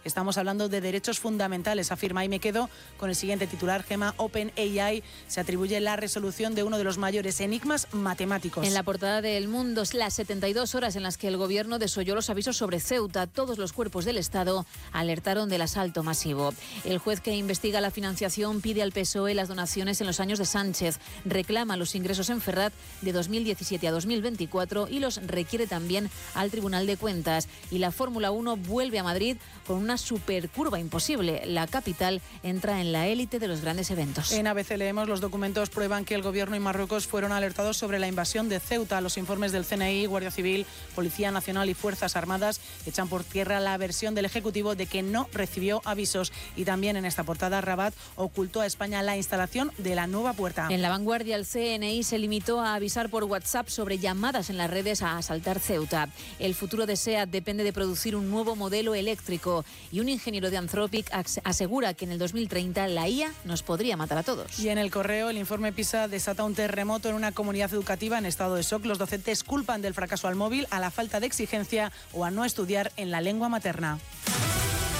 Estamos hablando de derechos fundamentales, afirma, y me quedo con el siguiente titular. Gema, OpenAI se atribuye la resolución de uno de los mayores enigmas matemáticos. En la portada de El Mundo, las 72 horas en las que el gobierno desoyó los avisos sobre Ceuta. Todos los cuerpos del Estado alertaron del asalto masivo. El juez que investiga la financiación pide al PSOE las donaciones en los años de Sánchez. Reclama los ingresos en Ferrat de 2017 a 2024 y los requiere también al Tribunal de Cuentas. Y la Fórmula 1 vuelve a Madrid con una supercurva imposible. La capital entra en la élite de los grandes eventos. En ABC leemos: los documentos prueban que el gobierno y Marruecos fueron alertados sobre la invasión de Ceuta. Los informes del CNI, Guardia Civil, Policía Nacional y Fuerzas Armadas echan por tierra la versión del Ejecutivo de que no recibió avisos. Y también en esta portada, Rabat ocultó a España la instalación de la nueva puerta. En La Vanguardia, el CNI se limitó a avisar por WhatsApp sobre llamadas en las redes a asaltar Ceuta. El futuro de SEAT depende de producir un nuevo modelo eléctrico y un ingeniero de Anthropic asegura que en el 2030 la IA nos podría matar a todos. Y en El Correo, el informe PISA desata un terremoto en una comunidad educativa en estado de shock. Los docentes culpan del fracaso al móvil, a la falta de exigencia o a no estudiar en la lengua materna.